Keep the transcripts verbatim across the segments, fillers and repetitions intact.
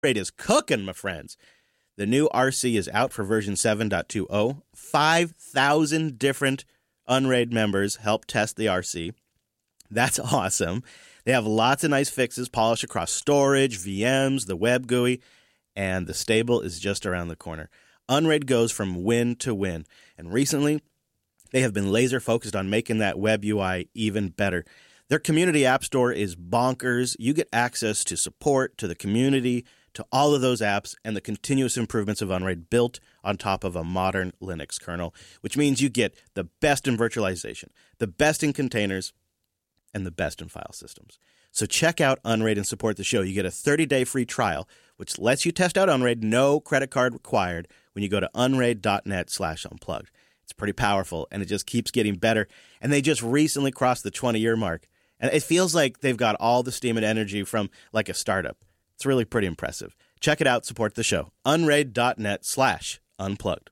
Unraid is cooking, my friends. The new R C is out for version seven point two oh. five thousand different Unraid members help test the R C. That's awesome. They have lots of nice fixes polished across storage, V Ms, the web G U I, and the stable is just around the corner. Unraid goes from win to win, and recently they have been laser focused on making that web U I even better. Their community app store is bonkers. You get access to support, to the community, to all of those apps, and the continuous improvements of Unraid built on top of a modern Linux kernel, which means you get the best in virtualization, the best in containers, and the best in file systems. So check out Unraid and support the show. You get a thirty-day free trial, which lets you test out Unraid, no credit card required, when you go to unraid.net slash unplugged. It's pretty powerful, and it just keeps getting better. And they just recently crossed the twenty-year mark. And it feels like they've got all the steam and energy from like a startup. It's really pretty impressive. Check it out. Support the show. Unraid.net slash unplugged.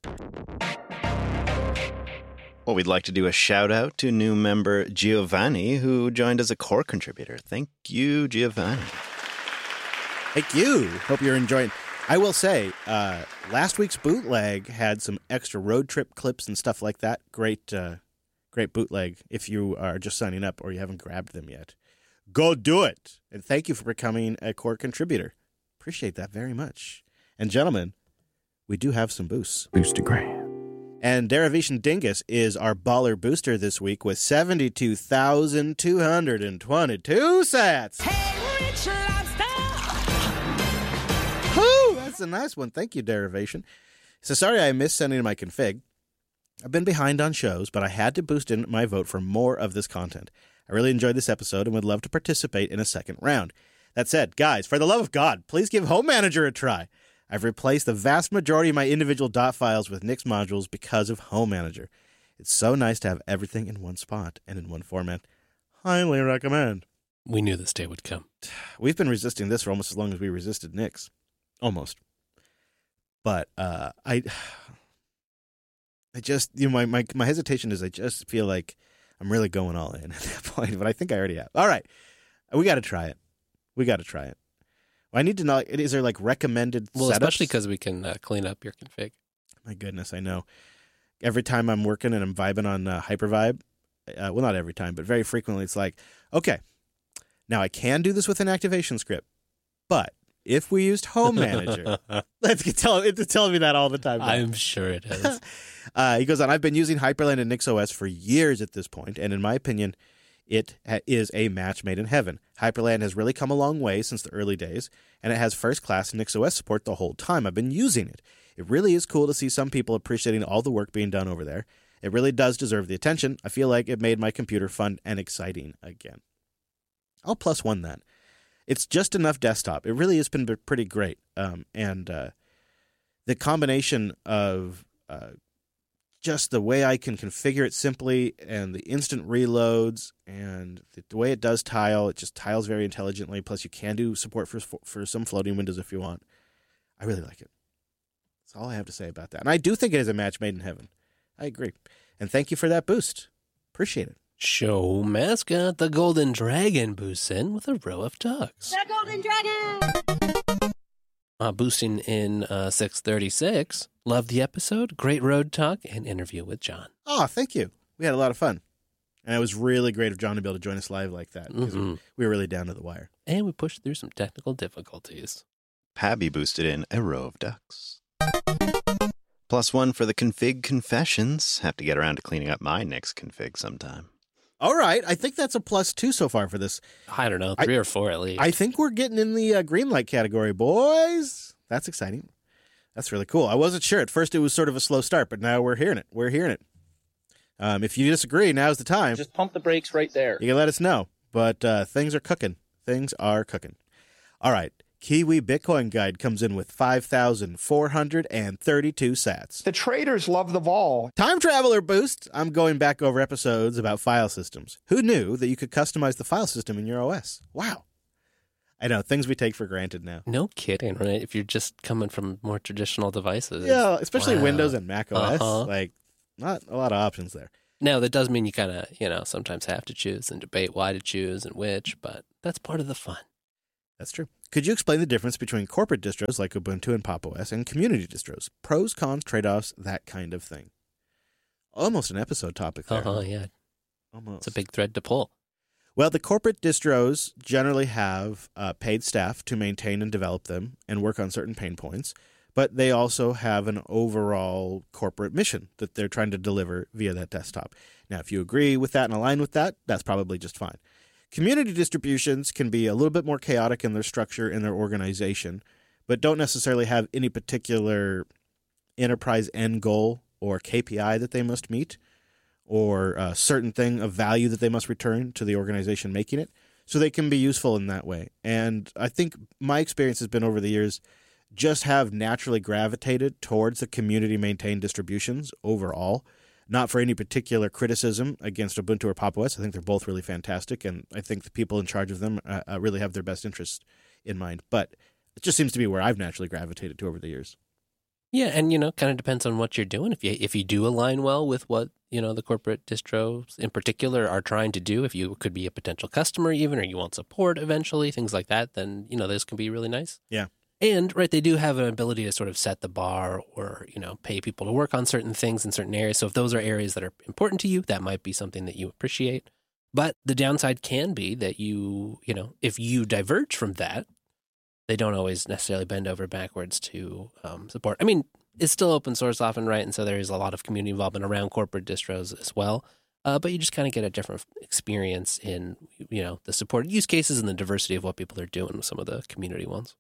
Well, we'd like to do a shout out to new member Giovanni, who joined as a core contributor. Thank you, Giovanni. Thank you. Hope you're enjoying. I will say, uh, last week's bootleg had some extra road trip clips and stuff like that. Great, uh, great bootleg if you are just signing up or you haven't grabbed them yet. Go do it. And thank you for becoming a core contributor. Appreciate that very much. And gentlemen, we do have some boosts. Boostergram. And Derivation Dingus is our baller booster this week with seventy-two thousand two hundred twenty-two sats. Hey, Rich Lobster! Whew, that's a nice one. Thank you, Derivation. So sorry I missed sending my config. I've been behind on shows, but I had to boost in my vote for more of this content. I really enjoyed this episode and would love to participate in a second round. That said, guys, for the love of God, please give Home Manager a try. I've replaced the vast majority of my individual dot files with Nix modules because of Home Manager. It's so nice to have everything in one spot and in one format. Highly recommend. We knew this day would come. We've been resisting this for almost as long as we resisted Nix. Almost. But uh, I I just, you know, my, my, my hesitation is I just feel like I'm really going all in at that point, but I think I already have. All right. We got to try it. We got to try it. I need to know, is there like recommended Well, setups? especially because we can uh, clean up your config. My goodness, I know. Every time I'm working and I'm vibing on uh, Hypervibe, uh, well, not every time, but very frequently, it's like, okay, now I can do this with an activation script, but if we used Home Manager, let's get tell, it's telling me that all the time. I'm sure it is. uh, he goes on, I've been using Hyperland and NixOS for years at this point, and in my opinion, it ha- is a match made in heaven. Hyperland has really come a long way since the early days, and it has first-class NixOS support the whole time I've been using it. It really is cool to see some people appreciating all the work being done over there. It really does deserve the attention. I feel like it made my computer fun and exciting again. I'll plus one that. It's just enough desktop. It really has been pretty great. Um, and uh, the combination of uh, just the way I can configure it simply and the instant reloads and the, the way it does tile, it just tiles very intelligently. Plus, you can do support for, for some floating windows if you want. I really like it. That's all I have to say about that. And I do think it is a match made in heaven. I agree. And thank you for that boost. Appreciate it. Show mascot, the Golden Dragon, boosts in with a row of ducks. The Golden Dragon! Uh, boosting in uh, six thirty-six. Love the episode. Great road talk and interview with John. Oh, thank you. We had a lot of fun. And it was really great of John to be able to join us live like that. Because Mm-hmm. we were really down to the wire. And we pushed through some technical difficulties. Pabby boosted in a row of ducks. Plus one for the config confessions. Have to get around to cleaning up my Nix config sometime. All right. I think that's a plus two so far for this. I don't know, three I, or four at least. I think we're getting in the uh, green light category, boys. That's exciting. That's really cool. I wasn't sure. At first, it was sort of a slow start, but now we're hearing it. We're hearing it. Um, if you disagree, now's the time. Just pump the brakes right there. You can let us know. But uh, things are cooking. Things are cooking. All right. Kiwi Bitcoin Guide comes in with five thousand four hundred thirty-two sats. The traders love the vol. Time Traveler Boost. I'm going back over episodes about file systems. Who knew that you could customize the file system in your O S? Wow. I know, things we take for granted now. No kidding, right? If you're just coming from more traditional devices. Yeah, especially wow. Windows and Mac O S. Uh-huh. Like, not a lot of options there. Now, that does mean you kind of, you know, sometimes have to choose and debate why to choose and which, but that's part of the fun. That's true. Could you explain the difference between corporate distros like Ubuntu and Pop! O S and community distros? Pros, cons, trade-offs, that kind of thing. Almost an episode topic there. Uh-huh, yeah. Almost. It's a big thread to pull. Well, the corporate distros generally have uh, paid staff to maintain and develop them and work on certain pain points, but they also have an overall corporate mission that they're trying to deliver via that desktop. Now, if you agree with that and align with that, that's probably just fine. Community distributions can be a little bit more chaotic in their structure and their organization, but don't necessarily have any particular enterprise end goal or K P I that they must meet, or a certain thing of value that they must return to the organization making it. So they can be useful in that way. And I think my experience has been over the years just have naturally gravitated towards the community-maintained distributions overall, not for any particular criticism against Ubuntu or Pop! O S. I think they're both really fantastic, and I think the people in charge of them uh, uh, really have their best interests in mind. But it just seems to be where I've naturally gravitated to over the years. Yeah, and, you know, kind of depends on what you're doing. If you if you do align well with what, you know, the corporate distros in particular are trying to do, if you could be a potential customer even, or you want support eventually, things like that, then, you know, this can be really nice. Yeah. And, right, they do have an ability to sort of set the bar or, you know, pay people to work on certain things in certain areas. So if those are areas that are important to you, that might be something that you appreciate. But the downside can be that you, you know, if you diverge from that, they don't always necessarily bend over backwards to um, support. I mean, it's still open source often, right? And so there is a lot of community involvement around corporate distros as well. Uh, but you just kind of get a different experience in, you know, the supported use cases and the diversity of what people are doing with some of the community ones.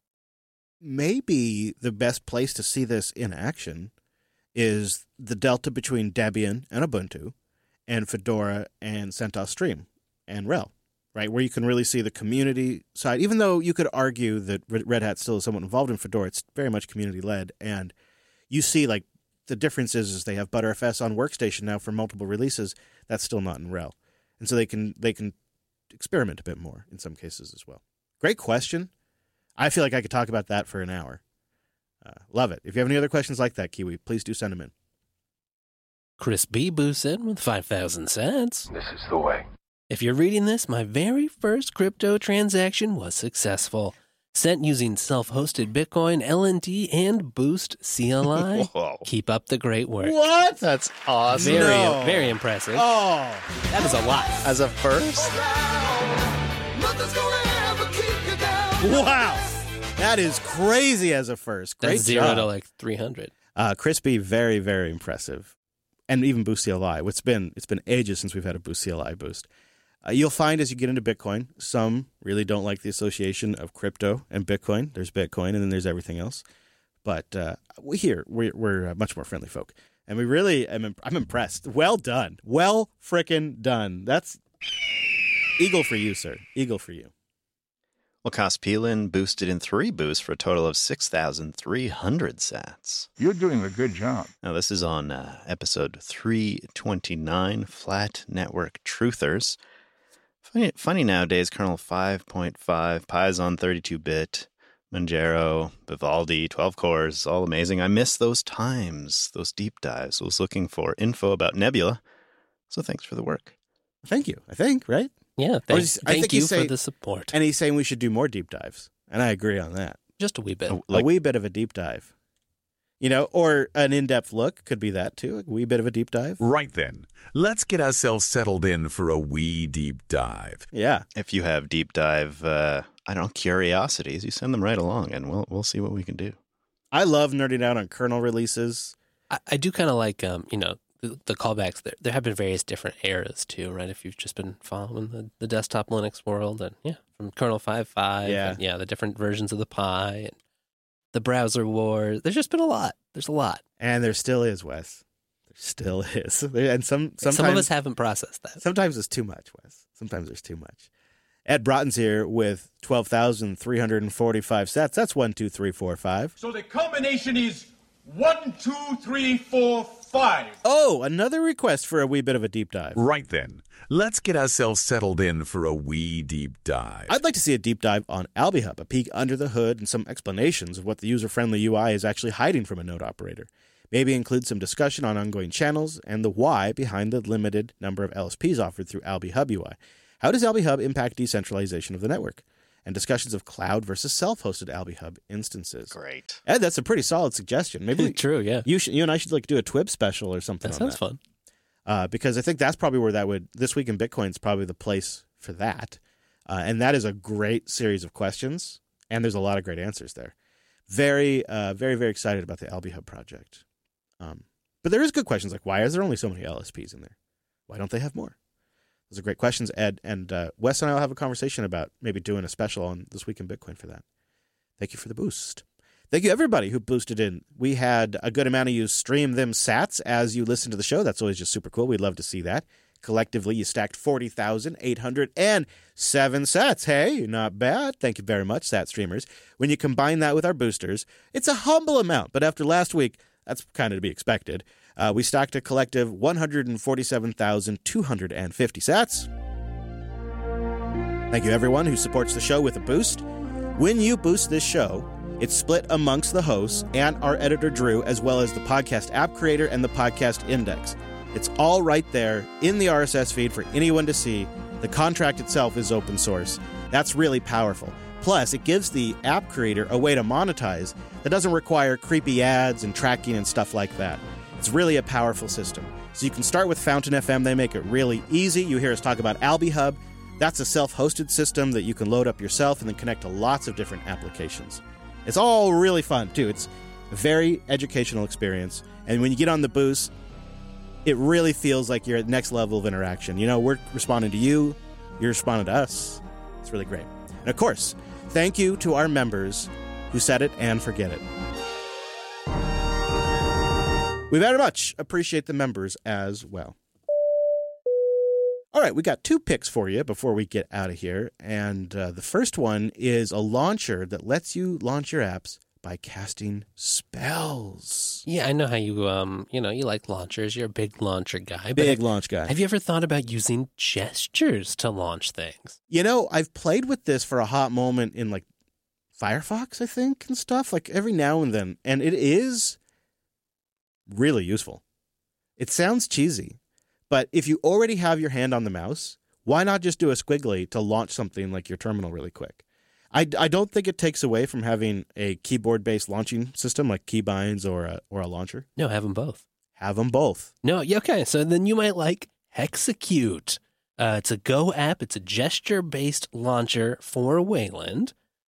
Maybe the best place to see this in action is the delta between Debian and Ubuntu and Fedora and CentOS Stream and R H E L. Right, where you can really see the community side, even though you could argue that Red Hat still is somewhat involved in Fedora, it's very much community-led, and you see, like, the difference is, is they have Btrfs on Workstation now for multiple releases. That's still not in R H E L. And so they can they can experiment a bit more in some cases as well. Great question. I feel like I could talk about that for an hour. Uh, love it. If you have any other questions like that, Kiwi, please do send them in. Chris B. boosts in with five thousand cents. This is the way. If you're reading this, my very first crypto transaction was successful. Sent using self-hosted Bitcoin, L N T, and Boost C L I. Whoa. Keep up the great work. What? That's awesome. Very, No. very impressive. Oh, That is a lot. As a first? wow. That is crazy as a first. Great That's zero job. to like three hundred. Uh, Crispy, very, very impressive. And even Boost C L I. It's been, it's been ages since we've had a Boost C L I boost. Uh, you'll find as you get into Bitcoin, some really don't like the association of crypto and Bitcoin. There's Bitcoin and then there's everything else. But uh, we here, we're, we're uh, much more friendly folk. And we really, am imp- I'm impressed. Well done. Well frickin' done. That's eagle for you, sir. Eagle for you. Well, Cospelin boosted in three boosts for a total of six thousand three hundred sats. You're doing a good job. Now, this is on uh, episode three twenty-nine, Flat Network Truthers. Funny, funny nowadays, kernel five point five, Python thirty-two bit, Manjaro, Vivaldi, twelve cores, all amazing. I miss those times, those deep dives. I was looking for info about Nebula, so thanks for the work. Thank you, I think, right? Yeah, thank, he's- I thank think you he's for saying- the support. And he's saying we should do more deep dives. And I agree on that. Just a wee bit. Oh, Like- a wee bit of a deep dive. You know, or an in-depth look could be that too. A wee bit of a deep dive. Right then, let's get ourselves settled in for a wee deep dive. Yeah. If you have deep dive, uh, I don't know, curiosities, you send them right along, and we'll we'll see what we can do. I love nerding out on kernel releases. I, I do kind of like, um, you know, the, the callbacks. There, there have been various different eras too, right? If you've just been following the, the desktop Linux world, and yeah, from kernel five point five, Yeah. and, yeah, the different versions of the Pi, and the browser wars. There's just been a lot. There's a lot. And there still is, Wes. There still is. And some sometimes Some of us haven't processed that. sometimes it's too much, Wes. Sometimes there's too much. Ed Broughton's here with twelve thousand three hundred forty-five sats. That's one, two, three, four, five. So the combination is one, two, three, four, five. Oh, another request for a wee bit of a deep dive. Right then, let's get ourselves settled in for a wee deep dive. I'd like to see a deep dive on AlbiHub, a peek under the hood and some explanations of what the user-friendly U I is actually hiding from a node operator. Maybe include some discussion on ongoing channels and the why behind the limited number of L S Ps offered through AlbiHub U I. How does AlbiHub impact decentralization of the network? and discussions of cloud versus self-hosted AlbiHub instances. Great. Ed, that's a pretty solid suggestion. Maybe True, yeah. you should, you and I should like do a Twib special or something. That on sounds that. fun. Uh, because I think that's probably where that would, This Week in Bitcoin is probably the place for that. Uh, and that is a great series of questions, and there's a lot of great answers there. Very, uh, very, very excited about the AlbiHub project. Um, but there is good questions like, why is there only so many L S Ps in there? Why don't they have more? Those are great questions, Ed. And uh, Wes and I will have a conversation about maybe doing a special on This Week in Bitcoin for that. Thank you for the boost. Thank you, everybody who boosted in. We had a good amount of you stream them sats as you listen to the show. That's always just super cool. We'd love to see that. Collectively, you stacked forty thousand eight hundred seven sats. Hey, not bad. Thank you very much, sat streamers. When you combine that with our boosters, it's a humble amount. But after last week, that's kind of to be expected. Uh, we stacked a collective one hundred forty-seven thousand two hundred fifty sats. Thank you, everyone who supports the show with a boost. When you boost this show, it's split amongst the hosts and our editor, Drew, as well as the podcast app creator and the podcast index. It's all right there in the R S S feed for anyone to see. The contract itself is open source. That's really powerful. Plus, it gives the app creator a way to monetize that doesn't require creepy ads and tracking and stuff like that. It's really a powerful system. So you can start with Fountain F M. They make it really easy. You hear us talk about AlbiHub. That's a self-hosted system that you can load up yourself and then connect to lots of different applications. It's all really fun, too. It's a very educational experience. And when you get on the boost, it really feels like you're at the next level of interaction. You know, we're responding to you. You're responding to us. It's really great. And, of course, thank you to our members who set it and forget it. We very much appreciate the members as well. All right, we got two picks for you before we get out of here. And uh, the first one is a launcher that lets you launch your apps by casting spells. Yeah, I know how you, um, you know, you like launchers. You're a big launcher guy. Big but launch guy. Have you ever thought about using gestures to launch things? You know, I've played with this for a hot moment in like Firefox, I think, and stuff, like every now and then. And it is really useful. It sounds cheesy. But if you already have your hand on the mouse, why not just do a squiggly to launch something like your terminal really quick? I, I don't think it takes away from having a keyboard-based launching system like Keybinds or a, or a launcher. No, have them both. Have them both. No, yeah, okay. So then you might like Hexecute. Uh, it's a Go app. It's a gesture-based launcher for Wayland.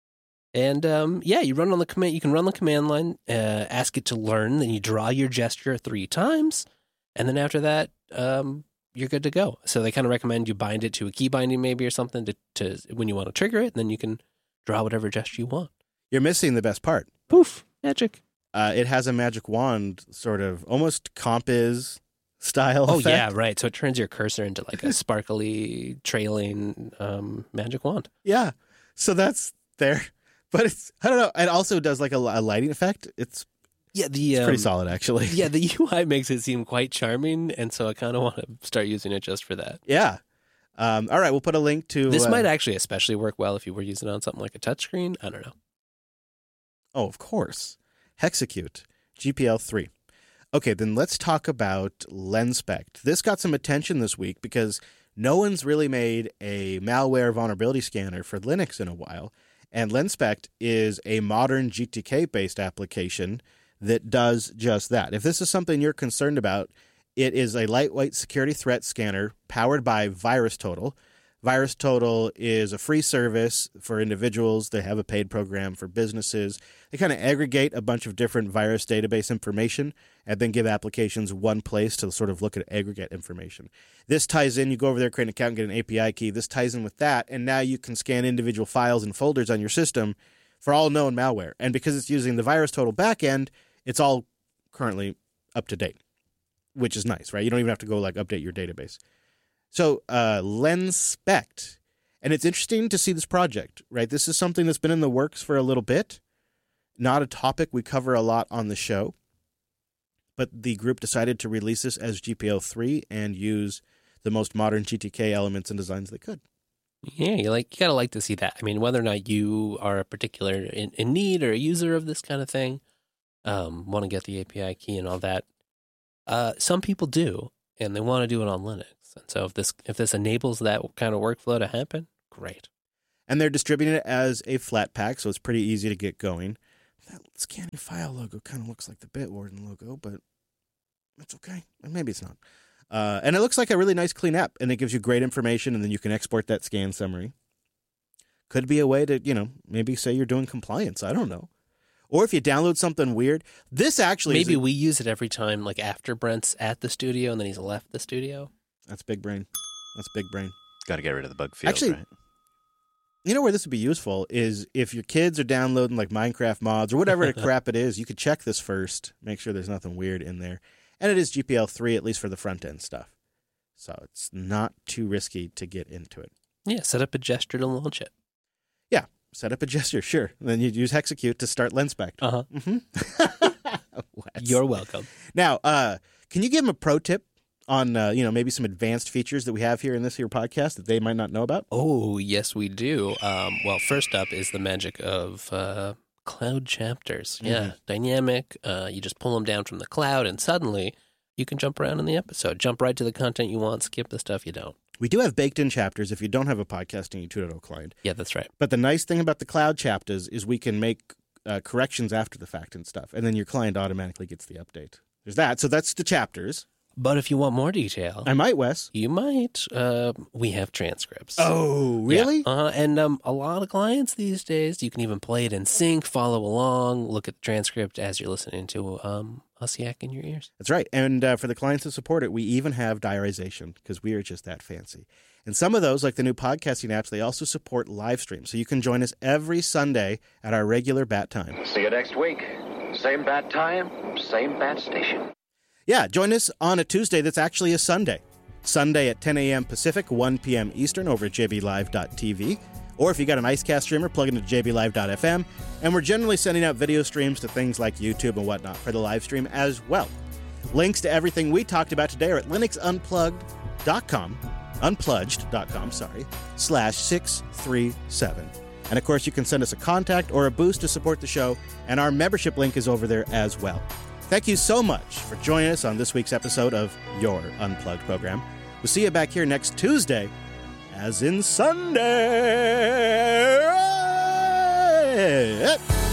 And um, yeah, you run on the command. You can run the command line, uh, ask it to learn, then you draw your gesture three times, and then after that, um, you're good to go. So they kind of recommend you bind it to a key binding maybe or something to, to when you want to trigger it, and then you can draw whatever gesture you want. You're missing the best part. Poof, magic. Uh, it has a magic wand, sort of almost Compiz style Oh effect. yeah, right. So it turns your cursor into like a sparkly, trailing um, magic wand. Yeah. So that's there. But it's, I don't know. It also does like a, a lighting effect. It's, Yeah, the it's um, pretty solid, actually. Yeah, the U I makes it seem quite charming, and so I kind of want to start using it just for that. Yeah. Um, all right, we'll put a link to... This uh, might actually especially work well if you were using it on something like a touchscreen. I don't know. Oh, of course. Hexecute, G P L three. Okay, then let's talk about Lenspect. This got some attention this week because no one's really made a malware vulnerability scanner for Linux in a while, and Lenspect is a modern G T K-based application that does just that. If this is something you're concerned about, it is a lightweight security threat scanner powered by VirusTotal. VirusTotal is a free service for individuals. They have a paid program for businesses. They kind of aggregate a bunch of different virus database information and then give applications one place to sort of look at aggregate information. This ties in. You go over there, create an account, and get an A P I key. This ties in with that, and now you can scan individual files and folders on your system for all known malware. And because it's using the VirusTotal backend, it's all currently up to date, which is nice, right? You don't even have to go like update your database. So uh, Lenspect, and it's interesting to see this project, right? This is something that's been in the works for a little bit, not a topic we cover a lot on the show, but the group decided to release this as G P L three and use the most modern G T K elements and designs they could. Yeah, you like you gotta like to see that. I mean, whether or not you are a particular in, in need or a user of this kind of thing, um, want to get the A P I key and all that. Uh, some people do, and they want to do it on Linux. And so if this if this enables that kind of workflow to happen, great. And they're distributing it as a flat pack, so it's pretty easy to get going. That scanning file logo kind of looks like the Bitwarden logo, but it's okay. Maybe it's not. Uh, and it looks like a really nice, clean app, and it gives you great information, and then you can export that scan summary. Could be a way to, you know, maybe say you're doing compliance. I don't know. Or if you download something weird, this actually Maybe is a, we use it every time, like after Brent's at the studio and then he's left the studio. That's big brain. That's big brain. Got to get rid of the bug field, Actually, right? You know where this would be useful is if your kids are downloading like Minecraft mods or whatever the crap it is, you could check this first, make sure there's nothing weird in there. And it is G P L three, at least for the front end stuff. So it's not too risky to get into it. Yeah, set up a gesture to launch it. Yeah, set up a gesture, sure. And then you'd use Hexecute to start Lenspect. Uh-huh. Mm-hmm. You're welcome. Now, uh, can you give them a pro tip on, uh, you know, maybe some advanced features that we have here in this here podcast that they might not know about? Oh, yes, we do. Um, well, first up is the magic of uh, cloud chapters. Yeah, Mm-hmm. dynamic. Uh, you just pull them down from the cloud, and suddenly you can jump around in the episode. Jump right to the content you want, skip the stuff you don't. We do have baked-in chapters if you don't have a Podcasting two point oh client. Yeah, that's right. But the nice thing about the cloud chapters is we can make uh, corrections after the fact and stuff, and then your client automatically gets the update. There's that. So that's the chapters. But if you want more detail, I might, Wes. you might. Uh, we have transcripts. Oh, really? Yeah. Uh, and um, a lot of clients these days, you can even play it in sync, follow along, look at the transcript as you're listening to um, us yak in your ears. That's right. And uh, for the clients that support it, we even have diarization because we are just that fancy. And some of those, like the new podcasting apps, they also support live stream. So you can join us every Sunday at our regular bat time. See you next week. Same bat time, same bat station. Yeah, join us on a Tuesday that's actually a Sunday. Sunday at ten a.m. Pacific, one p.m. Eastern over at j b live dot t v. Or if you got an IceCast streamer, plug into j b live dot f m. And we're generally sending out video streams to things like YouTube and whatnot for the live stream as well. Links to everything we talked about today are at linux unplugged dot com, unplugged dot com, sorry, slash six three seven. And of course, you can send us a contact or a boost to support the show, and our membership link is over there as well. Thank you so much for joining us on this week's episode of Your Unplugged program. We'll see you back here next Tuesday, as in Sunday.